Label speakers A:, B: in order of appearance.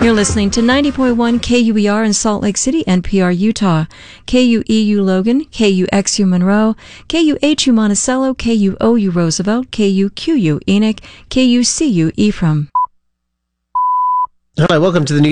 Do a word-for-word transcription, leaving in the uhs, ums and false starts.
A: You're listening to ninety point one K U E R in Salt Lake City, N P R, Utah, K U E U Logan, K U X U Monroe, K U H U Monticello, K U O U Roosevelt, K U Q U Enoch, K U C U Ephraim.
B: Hi, welcome to the New